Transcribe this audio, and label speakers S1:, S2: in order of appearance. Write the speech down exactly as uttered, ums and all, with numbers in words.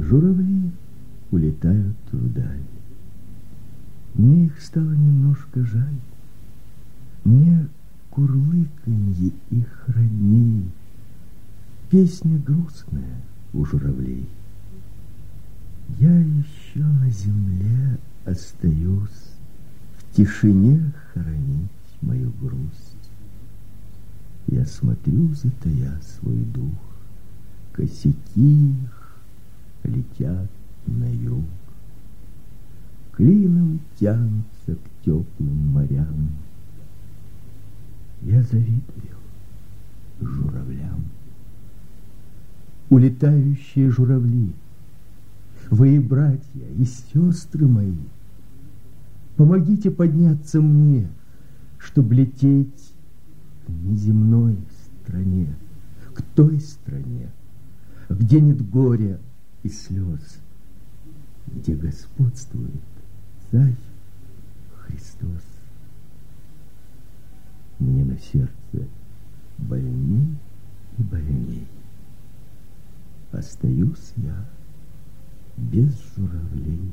S1: Журавли улетают вдаль. Мне их стало немножко жаль. Мне курлыканье их родней. Песня грустная у журавлей. Я еще на земле остаюсь, в тишине хоронить мою грусть. Я смотрю, затая свой дух, косяки их летят на юг. Клином тянутся к теплым морям. Я завидую журавлям. Улетающие журавли, вы и братья, и сестры мои, помогите подняться мне, чтоб лететь к неземной стране, к той стране, где нет горя и слез, где господствует Царь Христос. Мне на сердце больней и больней. Остаюсь я без журавлей.